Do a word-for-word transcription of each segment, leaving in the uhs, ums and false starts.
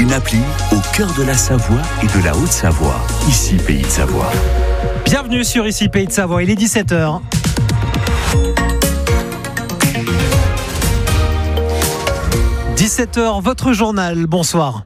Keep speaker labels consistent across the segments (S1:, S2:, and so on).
S1: une appli au cœur de la Savoie et de la Haute-Savoie. Ici, Pays de Savoie.
S2: Bienvenue sur Ici, Pays de Savoie. Il est dix-sept heures. dix-sept heures, votre journal. Bonsoir.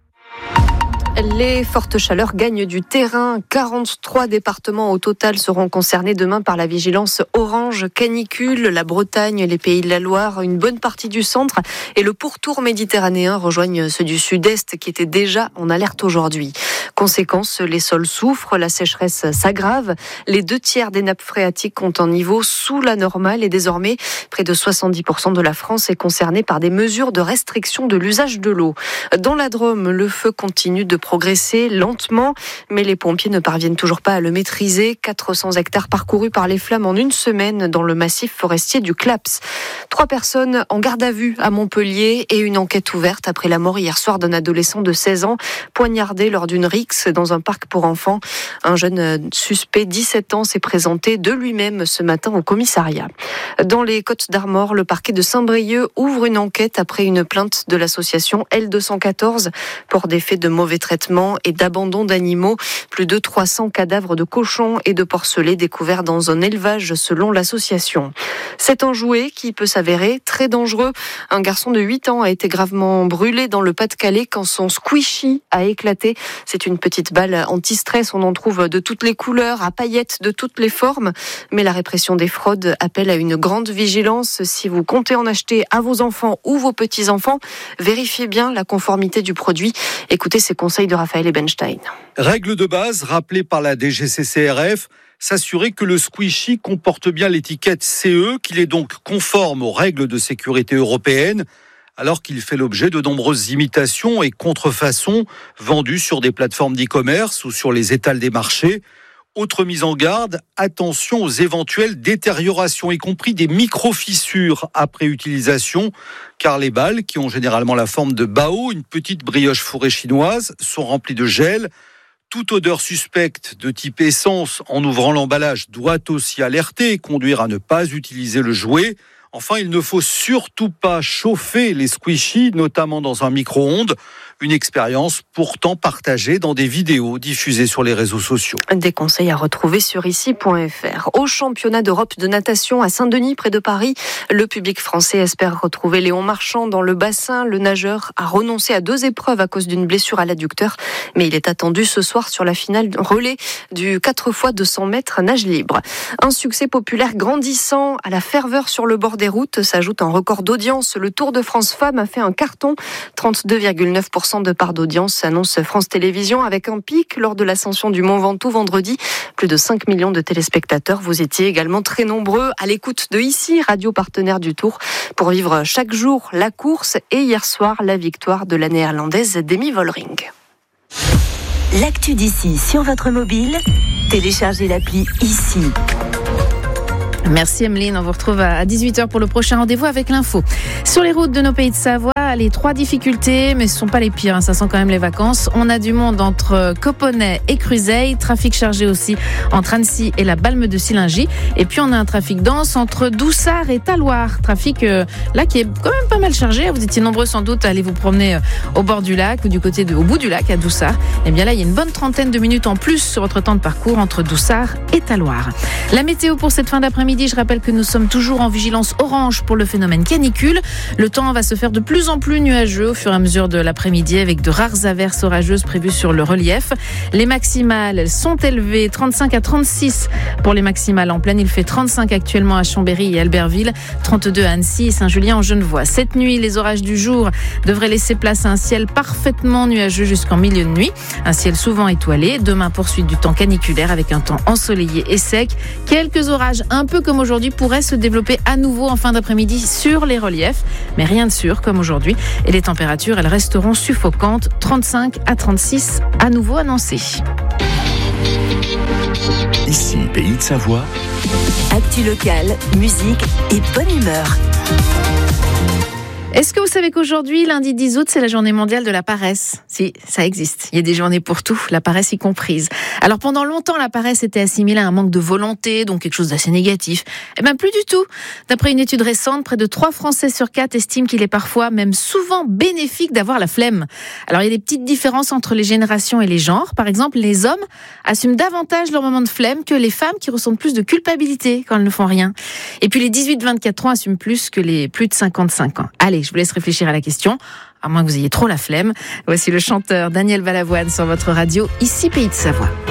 S3: Les fortes chaleurs gagnent du terrain. quarante-trois départements au total seront concernés demain par la vigilance orange canicule. La Bretagne, les Pays de la Loire, une bonne partie du centre et le pourtour méditerranéen rejoignent ceux du sud-est qui étaient déjà en alerte aujourd'hui. Conséquence, les sols souffrent, la sécheresse s'aggrave. Les deux tiers des nappes phréatiques ont un niveau sous la normale et désormais, près de soixante-dix pour cent de la France est concernée par des mesures de restriction de l'usage de l'eau. Dans la Drôme, le feu continue de progresser lentement, mais les pompiers ne parviennent toujours pas à le maîtriser. quatre cents hectares parcourus par les flammes en une semaine dans le massif forestier du Claps. Trois personnes en garde à vue à Montpellier et une enquête ouverte après la mort hier soir d'un adolescent de seize ans poignardé lors d'une rixe dans un parc pour enfants. Un jeune suspect, dix-sept ans, s'est présenté de lui-même ce matin au commissariat. Dans les Côtes-d'Armor, le parquet de Saint-Brieuc ouvre une enquête après une plainte de l'association L deux cent quatorze pour des faits de mauvais traitement et d'abandon d'animaux. Plus de trois cents cadavres de cochons et de porcelets découverts dans un élevage selon l'association. C'est un jouet qui peut s'avérer très dangereux. Un garçon de huit ans a été gravement brûlé dans le Pas-de-Calais quand son squishy a éclaté. C'est une petite balle anti-stress. On en trouve de toutes les couleurs, à paillettes de toutes les formes. Mais la répression des fraudes appelle à une grande vigilance. Si vous comptez en acheter à vos enfants ou vos petits-enfants, vérifiez bien la conformité du produit. Écoutez ces conseils de Raphaël Ebenstein.
S4: Règle de base rappelée par la D G C C R F, s'assurer que le squishy comporte bien l'étiquette C E, qu'il est donc conforme aux règles de sécurité européennes, alors qu'il fait l'objet de nombreuses imitations et contrefaçons vendues sur des plateformes d'e-commerce ou sur les étals des marchés. Autre mise en garde, attention aux éventuelles détériorations, y compris des micro-fissures après utilisation, car les balles, qui ont généralement la forme de bao, une petite brioche fourrée chinoise, sont remplies de gel. Toute odeur suspecte de type essence en ouvrant l'emballage doit aussi alerter et conduire à ne pas utiliser le jouet. Enfin, il ne faut surtout pas chauffer les squishies, notamment dans un micro-ondes. Une expérience pourtant partagée dans des vidéos diffusées sur les réseaux sociaux.
S3: Des conseils à retrouver sur ici point f r. Au championnat d'Europe de natation à Saint-Denis, près de Paris, le public français espère retrouver Léon Marchand dans le bassin. Le nageur a renoncé à deux épreuves à cause d'une blessure à l'adducteur, mais il est attendu ce soir sur la finale relais du quatre fois deux cents mètres nage libre. Un succès populaire grandissant à la ferveur sur le bord des routes s'ajoute un record d'audience. Le Tour de France Femmes a fait un carton, trente-deux virgule neuf pour cent de part d'audience, annonce France Télévisions, avec un pic lors de l'ascension du Mont Ventoux vendredi. Plus de cinq millions de téléspectateurs. Vous étiez également très nombreux à l'écoute de Ici, radio partenaire du Tour, pour vivre chaque jour la course et hier soir la victoire de la néerlandaise Demi Vollering.
S5: L'actu d'ici sur votre mobile, téléchargez l'appli Ici.
S6: Merci Emeline, on vous retrouve à dix-huit heures pour le prochain rendez-vous avec l'info. Sur les routes de nos Pays de Savoie, les trois difficultés, mais ce ne sont pas les pires, hein, ça sent quand même les vacances. On a du monde entre Coponnet et Cruzeil, trafic chargé aussi entre Annecy et la Balme de Sillingy. Et puis on a un trafic dense entre Doussard et Talloires, trafic euh, là qui est quand même pas mal chargé. Vous étiez nombreux sans doute à aller vous promener euh, au bord du lac ou du côté de, au bout du lac à Doussard. Et bien là, il y a une bonne trentaine de minutes en plus sur votre temps de parcours entre Doussard et Talloires. La météo pour cette fin d'après-midi, je rappelle que nous sommes toujours en vigilance orange pour le phénomène canicule. Le temps va se faire de plus en plus nuageux au fur et à mesure de l'après-midi avec de rares averses orageuses prévues sur le relief. Les maximales sont élevées, trente-cinq à trente-six pour les maximales en plaine. Il fait trente-cinq actuellement à Chambéry et Albertville, trente-deux à Annecy et Saint-Julien-en-Genevois. Cette nuit, les orages du jour devraient laisser place à un ciel parfaitement nuageux jusqu'en milieu de nuit. Un ciel souvent étoilé. Demain, poursuite du temps caniculaire avec un temps ensoleillé et sec. Quelques orages, un peu comme aujourd'hui, pourraient se développer à nouveau en fin d'après-midi sur les reliefs, mais rien de sûr comme aujourd'hui. Et les températures, elles resteront suffocantes, trente-cinq à trente-six à nouveau annoncées.
S1: Ici, Pays de Savoie.
S5: Actu locale, musique et bonne humeur.
S6: Est-ce que vous savez qu'aujourd'hui, lundi dix août, c'est la journée mondiale de la paresse ? Si, ça existe. Il y a des journées pour tout, la paresse y comprise. Alors pendant longtemps, la paresse était assimilée à un manque de volonté, donc quelque chose d'assez négatif. Eh bien plus du tout. D'après une étude récente, près de trois Français sur quatre estiment qu'il est parfois, même souvent, bénéfique d'avoir la flemme. Alors il y a des petites différences entre les générations et les genres. Par exemple, les hommes assument davantage leur moment de flemme que les femmes qui ressentent plus de culpabilité quand elles ne font rien. Et puis les dix-huit vingt-quatre ans assument plus que les plus de cinquante-cinq ans. Allez, je vous laisse réfléchir à la question, à moins que vous ayez trop la flemme. Voici le chanteur Daniel Balavoine sur votre radio, ici Pays de Savoie.